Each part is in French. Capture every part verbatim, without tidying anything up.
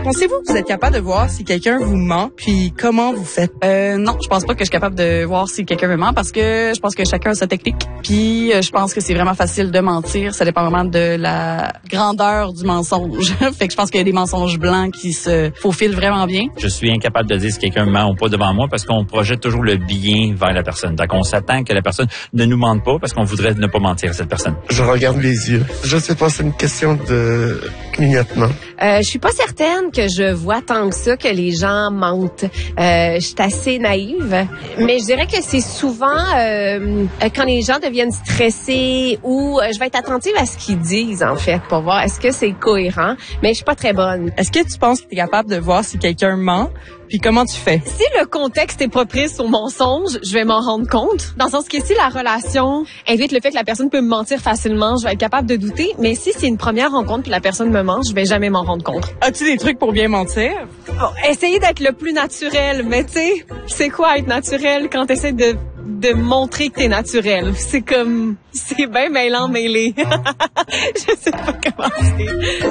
Pensez-vous que vous êtes capable de voir si quelqu'un vous ment, puis comment vous faites? Euh, non, je pense pas que je suis capable de voir si quelqu'un me ment parce que je pense que chacun a sa technique. Puis euh, je pense que c'est vraiment facile de mentir. Ça dépend vraiment de la grandeur du mensonge. Fait que je pense qu'il y a des mensonges blancs qui se faufilent vraiment bien. Je suis incapable de dire si quelqu'un ment ou pas devant moi parce qu'on projette toujours le bien vers la personne. Donc on s'attend que la personne ne nous mente pas parce qu'on voudrait ne pas mentir à cette personne. Je regarde les yeux. Je sais pas, c'est une question de clignotement. Euh, je suis pas certaine que je vois tant que ça que les gens mentent. Euh, je suis assez naïve, mais je dirais que c'est souvent euh, quand les gens deviennent stressés ou euh, je vais être attentive à ce qu'ils disent en fait pour voir est-ce que c'est cohérent, mais je suis pas très bonne. Est-ce que tu penses que tu es capable de voir si quelqu'un ment? Puis comment tu fais? Si le contexte est propice au mensonge, je vais m'en rendre compte. Dans le sens que si la relation invite le fait que la personne peut me mentir facilement, je vais être capable de douter. Mais si c'est une première rencontre puis la personne me ment, je vais jamais m'en rendre compte. As-tu des trucs pour bien mentir? Bon, essayer d'être le plus naturel. Mais tu sais, c'est quoi être naturel quand t'essaies de de montrer que t'es naturel? C'est comme... C'est bien mêlant, mêlé. Je sais pas comment dire.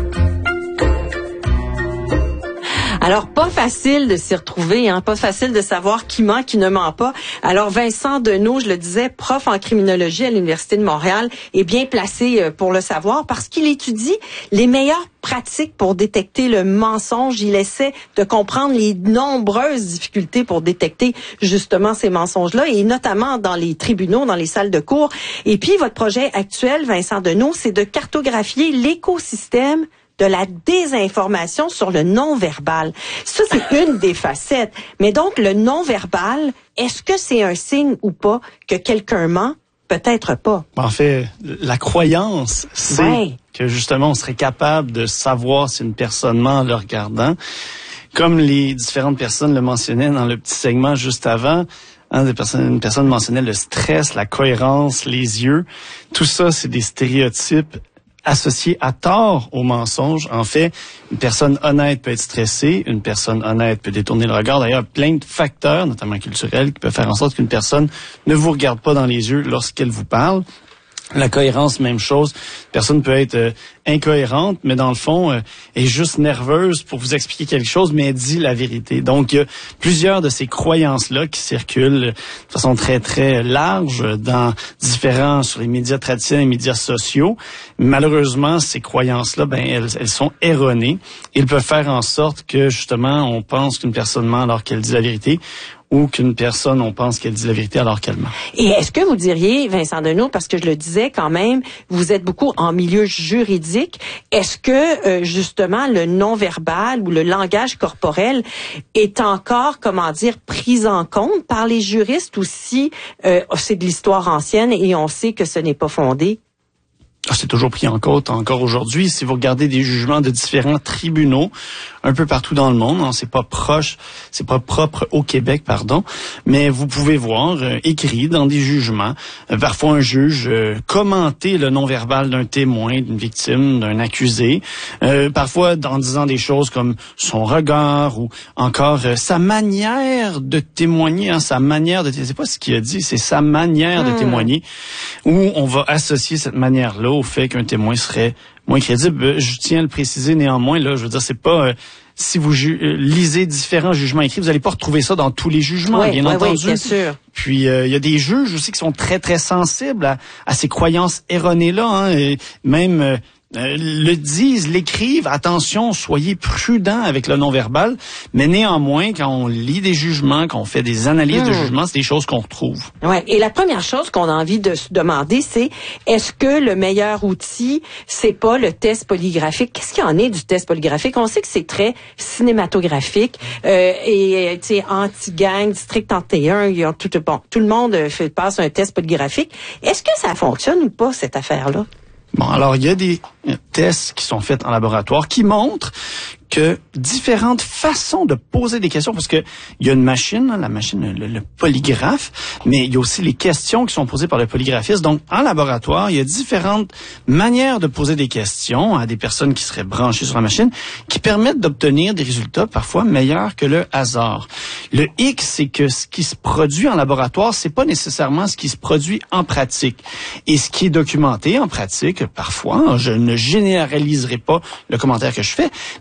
Alors, pas facile de s'y retrouver, hein, pas facile de savoir qui ment, qui ne ment pas. Alors, Vincent Deneau, je le disais, prof en criminologie à l'Université de Montréal, est bien placé pour le savoir parce qu'il étudie les meilleures pratiques pour détecter le mensonge. Il essaie de comprendre les nombreuses difficultés pour détecter justement ces mensonges-là, et notamment dans les tribunaux, dans les salles de cours. Et puis, votre projet actuel, Vincent Deneau, c'est de cartographier l'écosystème de la désinformation sur le non-verbal. Ça, c'est une des facettes. Mais donc, le non-verbal, est-ce que c'est un signe ou pas que quelqu'un ment? Peut-être pas. En fait, la croyance, c'est ouais. que justement, on serait capable de savoir si une personne ment en le regardant. Comme les différentes personnes le mentionnaient dans le petit segment juste avant, hein, des personnes, une personne mentionnait le stress, la cohérence, les yeux. Tout ça, c'est des stéréotypes associé à tort au mensonge. En fait, une personne honnête peut être stressée, une personne honnête peut détourner le regard. D'ailleurs, plein de facteurs, notamment culturels, qui peuvent faire en sorte qu'une personne ne vous regarde pas dans les yeux lorsqu'elle vous parle. La cohérence, même chose. Une personne peut être euh, incohérente, mais dans le fond, euh, est juste nerveuse pour vous expliquer quelque chose, mais elle dit la vérité. Donc, il y a plusieurs de ces croyances-là qui circulent de façon très, très large dans différents, sur les médias traditionnels et les médias sociaux. Malheureusement, ces croyances-là, ben, elles, elles sont erronées. Ils peuvent faire en sorte que, justement, on pense qu'une personne ment alors qu'elle dit la vérité, ou qu'une personne, on pense qu'elle dit la vérité alors qu'elle ment. Et est-ce que vous diriez, Vincent Deneau, parce que je le disais quand même, vous êtes beaucoup en milieu juridique, est-ce que euh, justement le non-verbal ou le langage corporel est encore, comment dire, pris en compte par les juristes, ou si euh, c'est de l'histoire ancienne et on sait que ce n'est pas fondé? C'est toujours pris en compte encore aujourd'hui. Si vous regardez des jugements de différents tribunaux un peu partout dans le monde, hein, c'est pas proche, c'est pas propre au Québec, pardon, mais vous pouvez voir euh, écrit dans des jugements, euh, parfois un juge euh, commenter le non-verbal d'un témoin, d'une victime, d'un accusé, euh, parfois en disant des choses comme son regard ou encore euh, sa manière de témoigner, hein, sa manière de, c'est pas ce qu'il a dit, c'est sa manière mmh. de témoigner, où on va associer cette manière-là au fait qu'un témoin serait moins crédible. Je tiens à le préciser néanmoins, là, je veux dire, c'est pas... Euh, si vous ju- euh, lisez différents jugements écrits, vous n'allez pas retrouver ça dans tous les jugements, oui, bien oui, entendu. Oui, bien sûr. Puis, il euh, y a des juges aussi qui sont très, très sensibles à, à ces croyances erronées-là, hein, et même... Euh, Euh, le disent, l'écrivent, attention, soyez prudents avec le non-verbal, mais néanmoins, quand on lit des jugements, quand on fait des analyses mmh. de jugements, c'est des choses qu'on retrouve. Ouais. Et la première chose qu'on a envie de se demander, c'est est-ce que le meilleur outil, c'est pas le test polygraphique? Qu'est-ce qu'il y en est du test polygraphique? On sait que c'est très cinématographique euh, et tu sais anti-gang, district trente et un, il y a tout, bon, tout le monde fait, passe un test polygraphique. Est-ce que ça fonctionne ou pas, cette affaire-là? Bon, alors, il y a des tests qui sont faits en laboratoire qui montrent que différentes façons de poser des questions, parce que il y a une machine, la machine, le, le polygraphe, mais il y a aussi les questions qui sont posées par le polygraphiste. Donc, en laboratoire, il y a différentes manières de poser des questions à des personnes qui seraient branchées sur la machine, qui permettent d'obtenir des résultats parfois meilleurs que le hasard. Le hic, c'est que ce qui se produit en laboratoire, c'est pas nécessairement ce qui se produit en pratique. Et ce qui est documenté en pratique, parfois, je ne généraliserai pas le commentaire que je fais, mais c'est que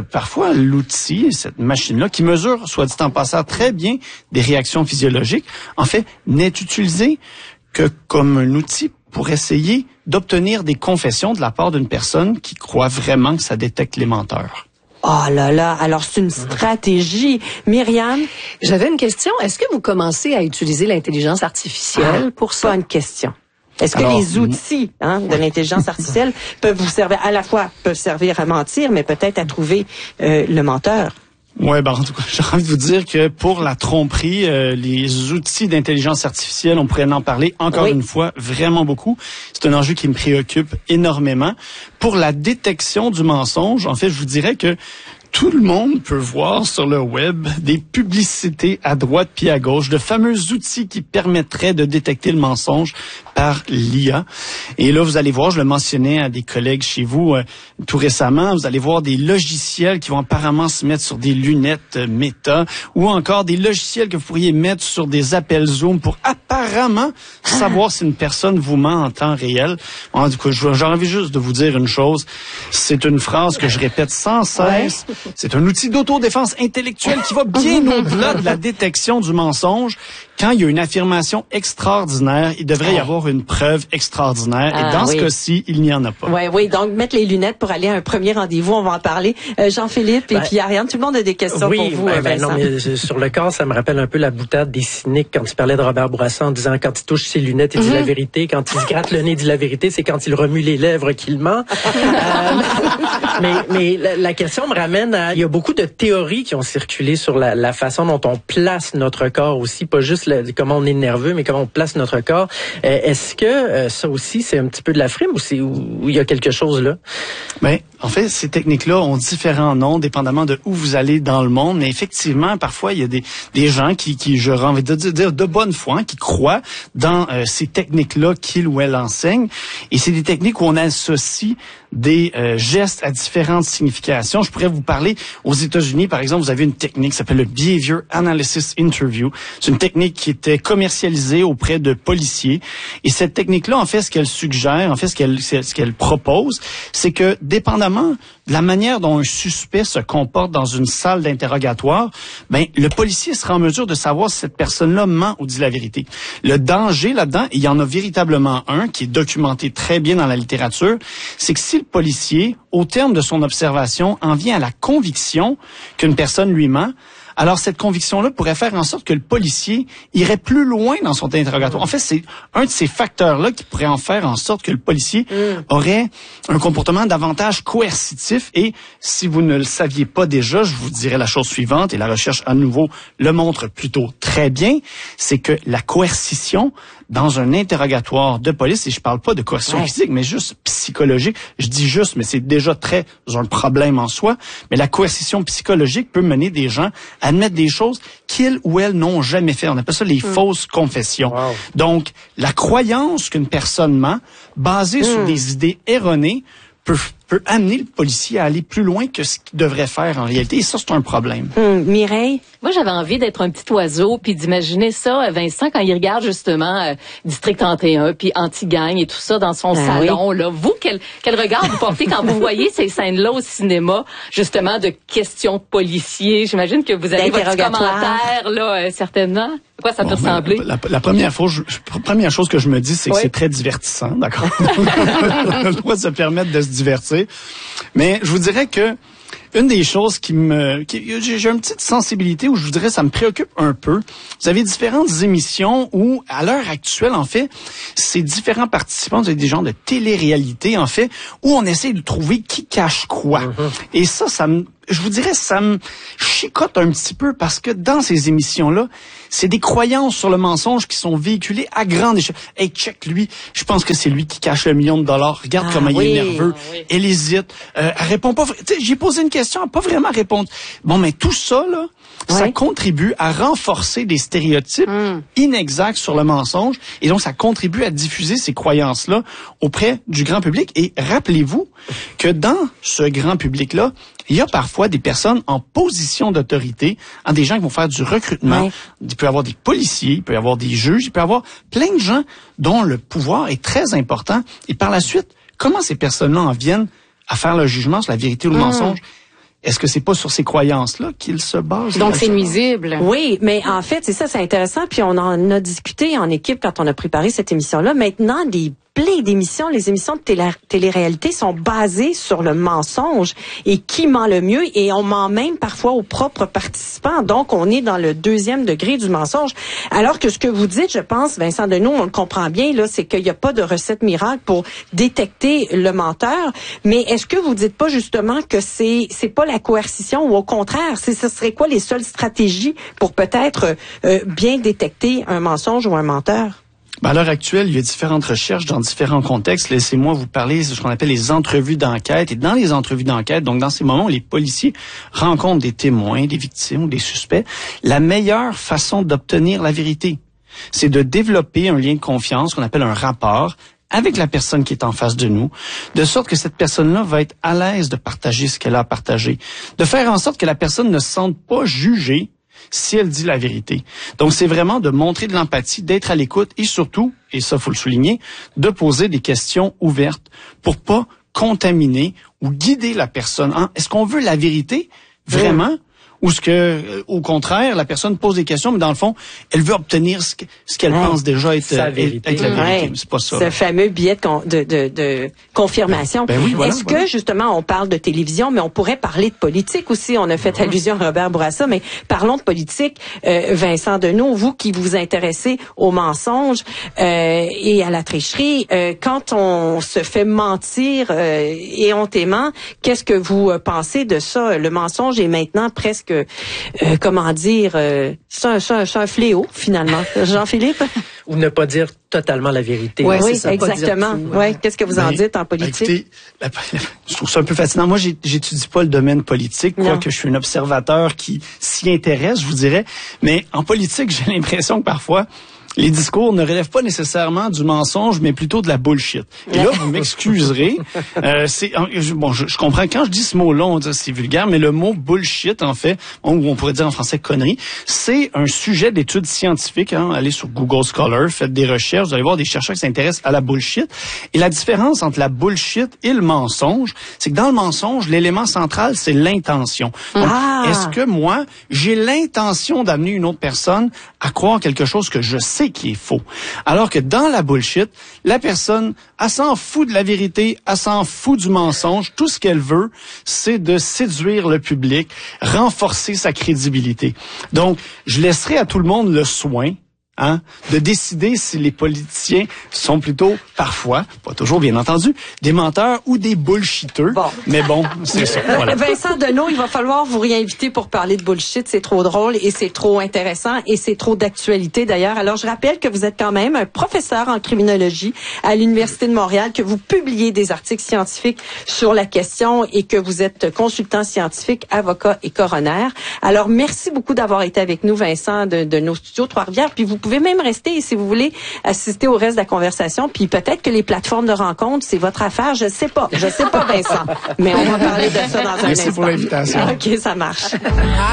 parfois l'outil, cette machine-là, qui mesure, soit dit en passant, très bien des réactions physiologiques, en fait, n'est utilisé que comme un outil pour essayer d'obtenir des confessions de la part d'une personne qui croit vraiment que ça détecte les menteurs. Oh là là, alors c'est une stratégie. Myriam? J'avais une question. Est-ce que vous commencez à utiliser l'intelligence artificielle ah, pour ça? Bonne question. Est-ce que Alors, les outils hein, de l'intelligence artificielle peuvent vous servir, à la fois peuvent servir à mentir, mais peut-être à trouver euh, le menteur? Ouais, ben en tout cas, j'ai envie de vous dire que pour la tromperie, euh, les outils d'intelligence artificielle, on pourrait en parler encore oui. une fois vraiment beaucoup. C'est un enjeu qui me préoccupe énormément. Pour la détection du mensonge, en fait, je vous dirais que tout le monde peut voir sur le web des publicités à droite puis à gauche, de fameux outils qui permettraient de détecter le mensonge par l'I A. Et là, vous allez voir, je le mentionnais à des collègues chez vous euh, tout récemment, vous allez voir des logiciels qui vont apparemment se mettre sur des lunettes euh, Meta ou encore des logiciels que vous pourriez mettre sur des appels Zoom pour apparemment savoir si une personne vous ment en temps réel. En tout cas, j'ai envie juste de vous dire une chose. C'est une phrase que je répète sans cesse. Ouais. C'est un outil d'autodéfense intellectuelle qui va bien au-delà de la détection du mensonge. Quand il y a une affirmation extraordinaire, il devrait y avoir une preuve extraordinaire. Ah, et dans oui. ce cas-ci, il n'y en a pas. Oui, oui. Donc, mettre les lunettes pour aller à un premier rendez-vous, on va en parler. Euh, Jean-Philippe et ben, puis Ariane, tout le monde a des questions oui, pour vous. Ben, ben, non, mais sur le corps, ça me rappelle un peu la boutade des cyniques quand il parlait de Robert Bourassa en disant quand il touche ses lunettes, il dit mm-hmm. la vérité. Quand il se gratte le nez, il dit la vérité. C'est quand il remue les lèvres qu'il ment. euh, mais mais la, la question me ramène à... Il y a beaucoup de théories qui ont circulé sur la, la façon dont on place notre corps aussi, pas juste le, comment on est nerveux, mais comment on place notre corps. Euh, est-ce que euh, ça aussi, c'est un petit peu de la frime ou c'est où il y a quelque chose là? Ben, en fait, ces techniques-là ont différents noms, dépendamment de où vous allez dans le monde. Mais effectivement, parfois, il y a des, des gens qui, qui j'aurais envie de dire, de bonne foi, hein, qui croient dans euh, ces techniques-là qu'ils ou elles enseignent. Et c'est des techniques où on associe des euh, gestes à différentes significations. Je pourrais vous parler, aux États-Unis, par exemple, vous avez une technique qui s'appelle le Behavior Analysis Interview. C'est une technique qui était commercialisée auprès de policiers. Et cette technique-là, en fait, ce qu'elle suggère, en fait, ce qu'elle, ce qu'elle propose, c'est que, dépendamment de la manière dont un suspect se comporte dans une salle d'interrogatoire, ben, le policier sera en mesure de savoir si cette personne-là ment ou dit la vérité. Le danger là-dedans, il y en a véritablement un qui est documenté très bien dans la littérature, c'est que si le policier, au terme de son observation, en vient à la conviction qu'une personne lui ment, alors cette conviction-là pourrait faire en sorte que le policier irait plus loin dans son interrogatoire. En fait, c'est un de ces facteurs-là qui pourrait en faire en sorte que le policier mm. aurait un comportement davantage coercitif. Et si vous ne le saviez pas déjà, je vous dirais la chose suivante, et la recherche à nouveau le montre plutôt très bien, c'est que la coercition dans un interrogatoire de police, et je parle pas de coercition ouais. physique, mais juste psychologique, je dis juste, mais c'est déjà très un problème en soi, mais la coercition psychologique peut mener des gens à admettre des choses qu'ils ou elles n'ont jamais fait. On appelle ça les mmh. fausses confessions. Wow. Donc, la croyance qu'une personne ment, basée mmh. sur des idées erronées, peut, peut amener le policier à aller plus loin que ce qu'il devrait faire en réalité. Et ça, c'est un problème. Hum, Mireille? Moi, j'avais envie d'être un petit oiseau, puis d'imaginer ça, Vincent, quand il regarde justement euh, District trente et un, puis Anti-Gang et tout ça dans son ah, salon. Oui. Là, vous, quel, quel regard vous portez quand vous voyez ces scènes-là au cinéma, justement, de questions de policiers? J'imagine que vous avez votre commentaire, là, euh, certainement. À quoi ça bon, peut ressembler? La, la première, fois, je, première chose que je me dis, c'est oui. que c'est très divertissant, d'accord? On doit se permettre de se divertir. Mais je vous dirais que une des choses qui me... Qui, j'ai, j'ai une petite sensibilité où je vous dirais ça me préoccupe un peu. Vous avez différentes émissions où, à l'heure actuelle, en fait, ces différents participants, vous avez des genres de télé-réalité, en fait, où on essaie de trouver qui cache quoi. Mm-hmm. Et ça, ça me... Je vous dirais, ça me chicote un petit peu parce que dans ces émissions-là, c'est des croyances sur le mensonge qui sont véhiculées à grande échelle. Hey, check lui, je pense que c'est lui qui cache le million de dollars. Regarde ah, comment oui, il est nerveux. Ah, oui. Elle hésite. Euh, elle répond pas. Tu sais, j'ai posé une question, elle n'a pas vraiment répondu. Bon, mais tout ça, là, ouais. ça contribue à renforcer des stéréotypes mm. inexacts sur le mensonge. Et donc, ça contribue à diffuser ces croyances-là auprès du grand public. Et rappelez-vous que dans ce grand public-là, il y a parfois des personnes en position d'autorité, hein, des gens qui vont faire du recrutement. Ouais. Il peut y avoir des policiers, il peut y avoir des juges, il peut y avoir plein de gens dont le pouvoir est très important. Et par la suite, comment ces personnes-là en viennent à faire le jugement sur la vérité ou le mmh. mensonge? est-ce que c'est pas sur ces croyances-là qu'il se base? Donc, c'est nuisible. Oui, mais en fait, c'est ça, c'est intéressant. Puis on en a discuté en équipe quand on a préparé cette émission-là. Maintenant, les plein d'émissions, les émissions de télé- télé-réalité sont basées sur le mensonge et qui ment le mieux, et on ment même parfois aux propres participants. Donc, on est dans le deuxième degré du mensonge. Alors que ce que vous dites, je pense, Vincent Deneau, on le comprend bien, là, c'est qu'il n'y a pas de recette miracle pour détecter le menteur. Mais est-ce que vous dites pas justement que c'est c'est pas la coercition, ou au contraire, c'est ce serait quoi les seules stratégies pour peut-être euh, bien détecter un mensonge ou un menteur? Ben à l'heure actuelle, il y a différentes recherches dans différents contextes. Laissez-moi vous parler de ce qu'on appelle les entrevues d'enquête. Et dans les entrevues d'enquête, donc dans ces moments où les policiers rencontrent des témoins, des victimes ou des suspects, la meilleure façon d'obtenir la vérité, c'est de développer un lien de confiance qu'on appelle un rapport avec la personne qui est en face de nous, de sorte que cette personne-là va être à l'aise de partager ce qu'elle a à partager, de faire en sorte que la personne ne se sente pas jugée si elle dit la vérité. Donc, c'est vraiment de montrer de l'empathie, d'être à l'écoute et surtout, et ça, faut le souligner, de poser des questions ouvertes pour pas contaminer ou guider la personne. Hein? Est-ce qu'on veut la vérité, vraiment? Mmh. Ou ce que, euh, au contraire, la personne pose des questions, mais dans le fond, elle veut obtenir ce, que, ce qu'elle ouais. pense déjà être, Sa vérité. être la vérité. Ouais. C'est pas ça. Ce fameux billet de, con, de, de, de confirmation. Ben oui, voilà, Est-ce voilà. que, justement, on parle de télévision, mais on pourrait parler de politique aussi. On a fait ouais. allusion à Robert Bourassa, mais parlons de politique. Euh, Vincent Deneau, vous qui vous intéressez aux mensonges euh, et à la tricherie, euh, quand on se fait mentir euh, éhontément, qu'est-ce que vous pensez de ça? Le mensonge est maintenant presque Euh, comment dire, euh, c'est un, c'est un, c'est un fléau, finalement. Jean-Philippe? Ou ne pas dire totalement la vérité. Ouais, oui, c'est ça, exactement. pas dire tout, ouais. Ouais. Qu'est-ce que vous en Ben, dites en politique? Écoutez, la, la, je trouve ça un peu fascinant. Moi, j'ai, j'étudie pas le domaine politique, quoique je suis un observateur qui s'y intéresse, je vous dirais. Mais en politique, j'ai l'impression que parfois, les discours ne relèvent pas nécessairement du mensonge, mais plutôt de la bullshit. Et là, vous m'excuserez. euh, c'est bon, je, je comprends quand je dis ce mot-là, on dit c'est vulgaire, mais le mot bullshit, en fait, ou on pourrait dire en français connerie, c'est un sujet d'études scientifiques. Hein. Allez sur Google Scholar, faites des recherches, vous allez voir des chercheurs qui s'intéressent à la bullshit. Et la différence entre la bullshit et le mensonge, c'est que dans le mensonge, l'élément central, c'est l'intention. Donc, ah. est-ce que moi, j'ai l'intention d'amener une autre personne à croire quelque chose que je sais qui est faux. Alors que dans la bullshit, la personne, elle s'en fout de la vérité, elle s'en fout du mensonge. Tout ce qu'elle veut, c'est de séduire le public, renforcer sa crédibilité. Donc, je laisserai à tout le monde le soin, hein, de décider si les politiciens sont plutôt, parfois, pas toujours bien entendu, des menteurs ou des bullshiteux. Bon. Mais bon, c'est ça. Voilà. Vincent Deneau, il va falloir vous réinviter pour parler de bullshit. C'est trop drôle et c'est trop intéressant et c'est trop d'actualité d'ailleurs. Alors, je rappelle que vous êtes quand même un professeur en criminologie à l'Université de Montréal, que vous publiez des articles scientifiques sur la question et que vous êtes consultant scientifique, avocat et coroner. Alors, merci beaucoup d'avoir été avec nous, Vincent, de, de nos studios Trois-Rivières. Puis vous Vous pouvez même rester si vous voulez assister au reste de la conversation. Puis peut-être que les plateformes de rencontres, c'est votre affaire. Je sais pas. Je sais pas, Vincent. Mais on va parler de ça dans un instant. Merci pour l'invitation. OK, ça marche.